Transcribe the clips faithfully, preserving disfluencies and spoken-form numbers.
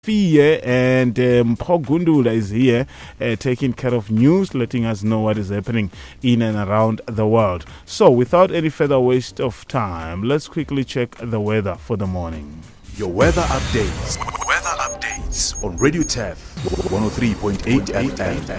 Fie and um, Gundula is here uh, taking care of news, letting us know what is happening in and around the world. So without any further waste of time, let's quickly check the weather for the morning. Your weather updates. Weather updates on Radio T E F one oh three point eight F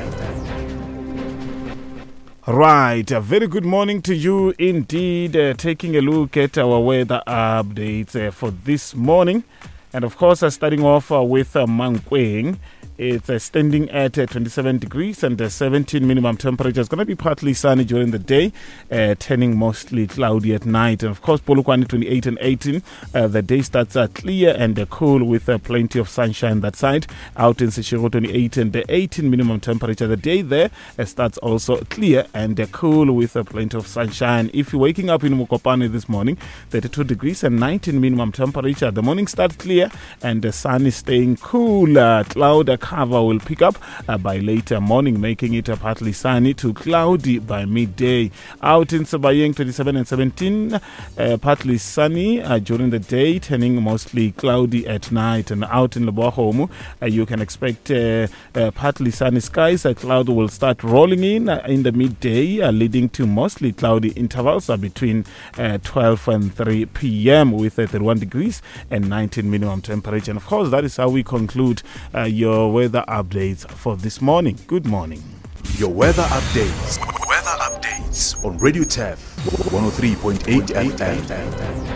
M. Right, a very good morning to you indeed. Uh, taking a look at our weather updates uh, for this morning. And of course, uh, starting off uh, with uh, Mankweng. It's uh, standing at uh, twenty-seven degrees and uh, seventeen minimum temperature. It's going to be partly sunny during the day, uh, turning mostly cloudy at night. And of course, Polokwane twenty-eight and eighteen. Uh, the day starts uh, clear and uh, cool with uh, plenty of sunshine that side. Out in Seshego twenty-eight and uh, eighteen minimum temperature. The day there uh, starts also clear and uh, cool with uh, plenty of sunshine. If you're waking up in Mokopane this morning, thirty-two degrees and nineteen minimum temperature. The morning starts clear and the sun is staying cool. Uh, cloud uh, cover will pick up uh, by later morning, making it uh, partly sunny to cloudy by midday. Out in Sabayeng, twenty-seven and seventeen, uh, partly sunny uh, during the day, turning mostly cloudy at night. And out in Leboahomu, uh, you can expect uh, uh, partly sunny skies. A cloud will start rolling in uh, in the midday, uh, leading to mostly cloudy intervals uh, between uh, twelve and three p.m. with uh, thirty-one degrees and nineteen minimum temperature. And of course, that is how we conclude uh, your weather updates for this morning. Good morning. Your weather updates. Weather updates on Radio T E F one oh three point eight F M.